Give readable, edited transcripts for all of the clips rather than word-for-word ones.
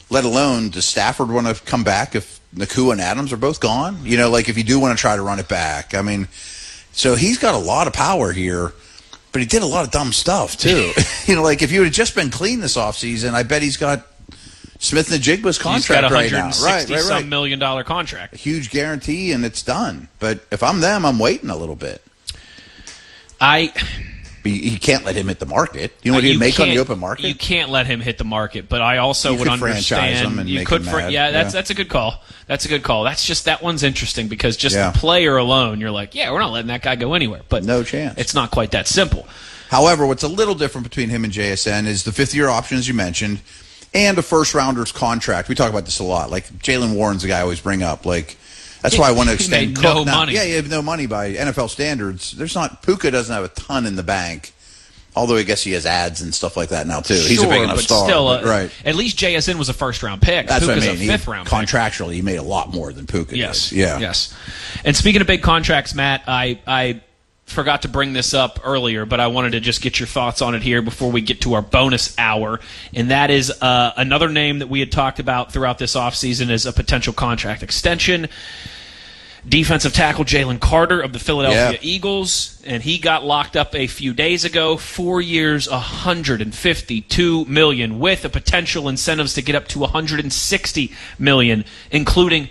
let alone does Stafford want to come back if Nakua and Adams are both gone? You know, like if you do want to try to run it back. I mean, so he's got a lot of power here, but he did a lot of dumb stuff too. You know, like if you would have just been clean this offseason, I bet he's got Smith and Jigba's contract right now. $160-some million contract. A huge guarantee, and it's done. But if I'm them, I'm waiting a little bit. You can't let him hit the market. You know what he'd make on the open market? You can't let him hit the market, but I also would understand. Him and you could franchise him. That's a good call. That's a good call. That one's interesting because just the player alone, you're like, we're not letting that guy go anywhere. But no chance. It's not quite that simple. However, what's a little different between him and JSN is the fifth-year option, as you mentioned, and a first-rounder's contract. We talk about this a lot. Like Jaylen Warren's the guy I always bring up. Like that's why I want to extend Cook. Money. Yeah, you have no money by NFL standards. Puka doesn't have a ton in the bank. Although I guess he has ads and stuff like that now too. He's a big enough star. Still, right. At least JSN was a first-round pick. That's Puka's what I mean. a fifth-round pick. Contractually, he made a lot more than Puka did. Yes. And speaking of big contracts, Matt, I forgot to bring this up earlier, but I wanted to just get your thoughts on it here before we get to our bonus hour. And that is another name that we had talked about throughout this offseason as a potential contract extension. Defensive tackle Jalen Carter of the Philadelphia Eagles, and he got locked up a few days ago. 4 years, $152 million, with a potential incentives to get up to $160 million, including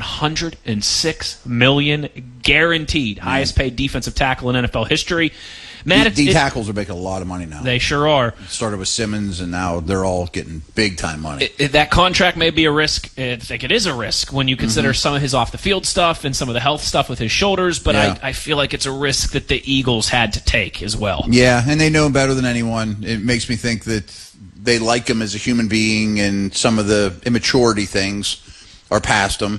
$106 million guaranteed, highest paid defensive tackle in NFL history. Matt, D-tackles are making a lot of money now. They sure are. It started with Simmons, and now they're all getting big-time money. That contract may be a risk. I think it is a risk when you consider some of his off-the-field stuff and some of the health stuff with his shoulders, but I feel like it's a risk that the Eagles had to take as well. Yeah, and they know him better than anyone. It makes me think that they like him as a human being, and some of the immaturity things are past him.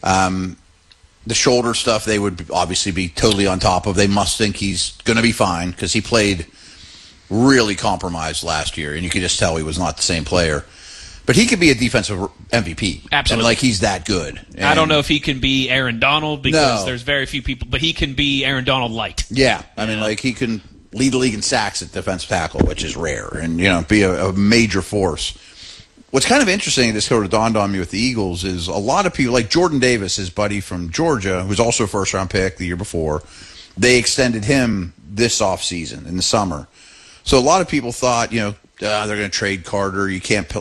The shoulder stuff, they would obviously be totally on top of. They must think he's going to be fine because he played really compromised last year, and you could just tell he was not the same player. But he could be a defensive MVP. Absolutely. Like, he's that good. And I don't know if he can be Aaron Donald because there's very few people, but he can be Aaron Donald light. Yeah. I mean, like, he can lead the league in sacks at defensive tackle, which is rare, and, be a major force. What's kind of interesting, this sort of dawned on me with the Eagles, is a lot of people, like Jordan Davis, his buddy from Georgia, who's also a first-round pick the year before, they extended him this offseason in the summer. So a lot of people thought, they're going to trade Carter. You can't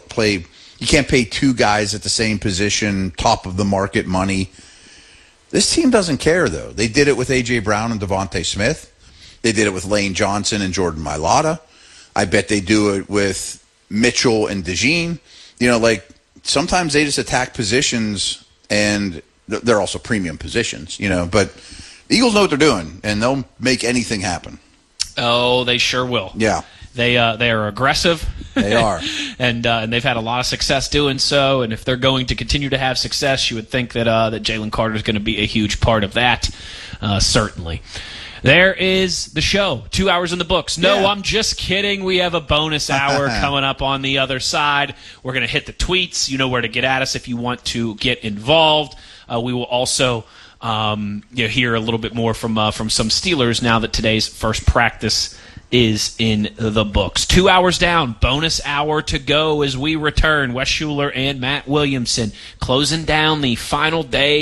pay two guys at the same position, top of the market money. This team doesn't care, though. They did it with A.J. Brown and Devontae Smith. They did it with Lane Johnson and Jordan Mailata. I bet they do it with Mitchell and DeJean. Sometimes they just attack positions, and they're also premium positions, But the Eagles know what they're doing, and they'll make anything happen. Oh, they sure will. Yeah. They are aggressive. They are. and they've had a lot of success doing so, and if they're going to continue to have success, you would think that Jalen Carter is going to be a huge part of that, certainly. There is the show. 2 hours in the books. No, I'm just kidding. We have a bonus hour coming up on the other side. We're going to hit the tweets. You know where to get at us if you want to get involved. We will also hear a little bit more from some Steelers now that today's first practice is in the books. 2 hours down. Bonus hour to go as we return. Wes Schuler and Matt Williamson closing down the final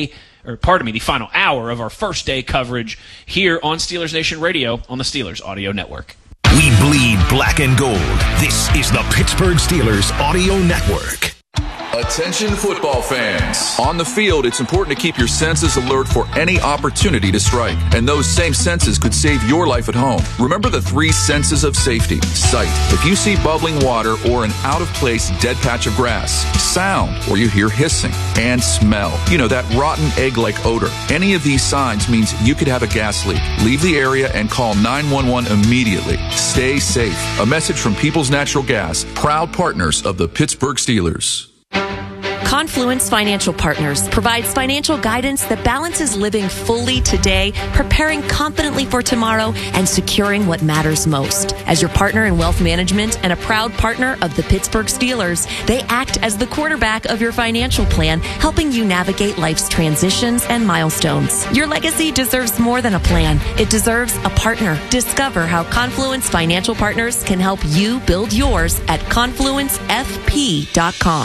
final hour of our first day coverage here on Steelers Nation Radio on the Steelers Audio Network. We bleed black and gold. This is the Pittsburgh Steelers Audio Network. Attention football fans. On the field, it's important to keep your senses alert for any opportunity to strike. And those same senses could save your life at home. Remember the 3 senses of safety. Sight, if you see bubbling water or an out-of-place dead patch of grass. Sound, or you hear hissing. And smell, that rotten egg-like odor. Any of these signs means you could have a gas leak. Leave the area and call 911 immediately. Stay safe. A message from People's Natural Gas, proud partners of the Pittsburgh Steelers. Confluence Financial Partners provides financial guidance that balances living fully today, preparing confidently for tomorrow, and securing what matters most. As your partner in wealth management and a proud partner of the Pittsburgh Steelers, they act as the quarterback of your financial plan, helping you navigate life's transitions and milestones. Your legacy deserves more than a plan. It deserves a partner. Discover how Confluence Financial Partners can help you build yours at confluencefp.com.